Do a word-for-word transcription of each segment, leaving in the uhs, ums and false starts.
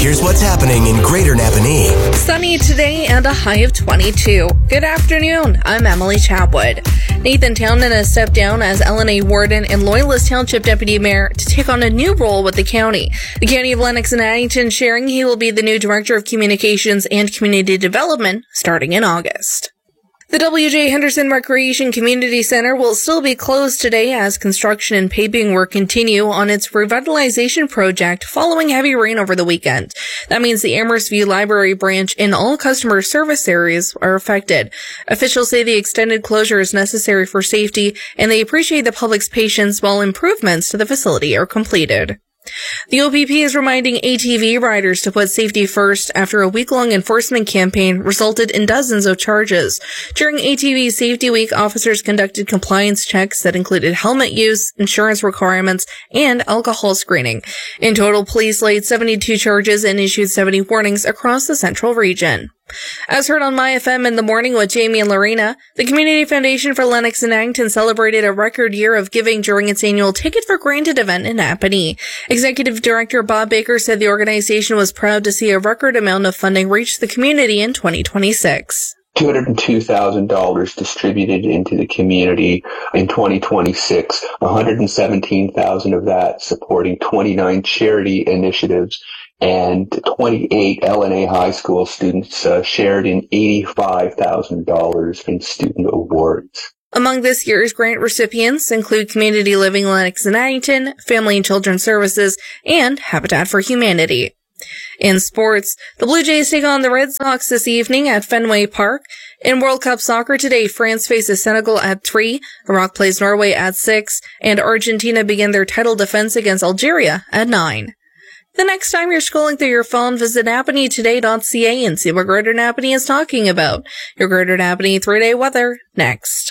here's what's happening in Greater Napanee. Sunny today and a high of twenty-two. Good afternoon. I'm Emily Chapwood. Nathan Townend has stepped down as L N A Warden and Loyalist Township Deputy Mayor to take on a new role with the county. The County of Lennox and Addington sharing he will be the new Director of Communications and Community Development starting in August. The W J Henderson Recreation Community Center will still be closed today as construction and paving work continue on its revitalization project following heavy rain over the weekend. That means the Amherst View Library branch and all customer service areas are affected. Officials say the extended closure is necessary for safety, and they appreciate the public's patience while improvements to the facility are completed. The O P P is reminding A T V riders to put safety first after a week-long enforcement campaign resulted in dozens of charges. During A T V Safety Week, officers conducted compliance checks that included helmet use, insurance requirements, and alcohol screening. In total, police laid seventy-two charges and issued seventy warnings across the central region. As heard on My F M in the morning with Jamie and Lorena, the Community Foundation for Lennox and Addington celebrated a record year of giving during its annual Take It for Granted event in Napanee. Executive Director Bob Baker said the organization was proud to see a record amount of funding reach the community in twenty twenty-six. two hundred two thousand dollars distributed into the community in twenty twenty-six, one hundred seventeen thousand dollars of that supporting twenty-nine charity initiatives, and twenty-eight L N A high school students uh, shared in eighty-five thousand dollars in student awards. Among this year's grant recipients include Community Living Lennox and Addington, Family and Children Services, and Habitat for Humanity. In sports, the Blue Jays take on the Red Sox this evening at Fenway Park. In World Cup soccer today, France faces Senegal at three, Iraq plays Norway at six, and Argentina begin their title defense against Algeria at nine. The next time you're scrolling through your phone, visit Napanee Today dot C A and see what Greater Napanee is talking about. Your Greater Napanee three-day weather, next.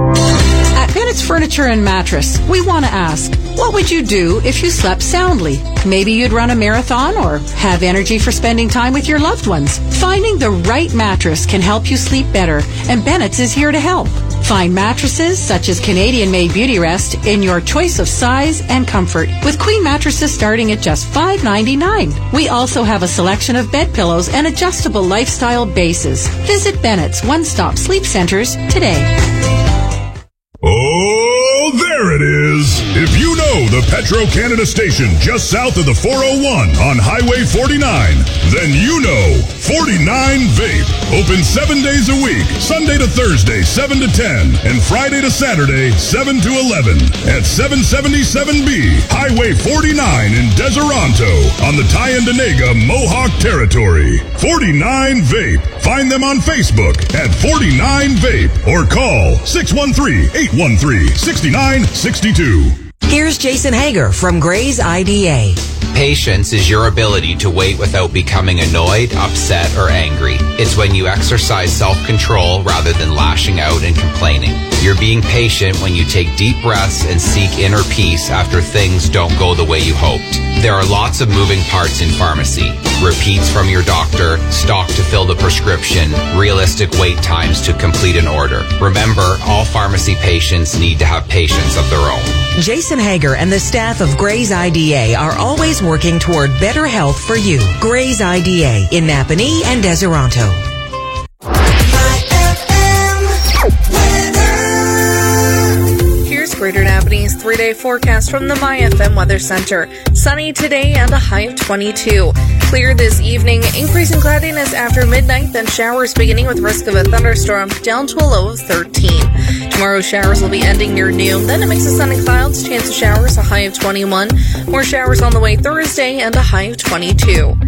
At Bennett's Furniture and Mattress, we want to ask, what would you do if you slept soundly? Maybe you'd run a marathon or have energy for spending time with your loved ones. Finding the right mattress can help you sleep better, and Bennett's is here to help. Find mattresses such as Canadian-made Beauty Rest in your choice of size and comfort, with queen mattresses starting at just five ninety-nine. We also have a selection of bed pillows and adjustable lifestyle bases. Visit Bennett's One-Stop Sleep Centers today. Oh, there it is. If you know the Petro-Canada station just south of the four oh one on Highway forty-nine, then you know forty-nine Vape. Open seven days a week, Sunday to Thursday, seven to ten, and Friday to Saturday, seven to eleven, at seven seventy-seven B, Highway forty-nine in Deseronto, on the Tyendinaga Mohawk Territory. forty-nine Vape. Find them on Facebook at forty-nine Vape or call six one three, eight one three, six nine six two. Here's Jason Hager from Gray's I D A. Patience is your ability to wait without becoming annoyed, upset, or angry. It's when you exercise self-control rather than lashing out and complaining. You're being patient when you take deep breaths and seek inner peace after things don't go the way you hoped. There are lots of moving parts in pharmacy. Repeats from your doctor, stock to fill the prescription, realistic wait times to complete an order. Remember, all pharmacy patients need to have patience of their own. Jason Hager and the staff of Gray's I D A are always working toward better health for you. Gray's I D A in Napanee and Deseronto. Here's Greater Napanee's three-day forecast from the My F M Weather Center. Sunny today and a high of twenty-two. Clear this evening, increasing cloudiness after midnight, then showers beginning with risk of a thunderstorm down to a low of thirteen. Tomorrow showers will be ending near noon, then a mix of sun and clouds, chance of showers, a high of twenty-one. More showers on the way Thursday and a high of twenty-two.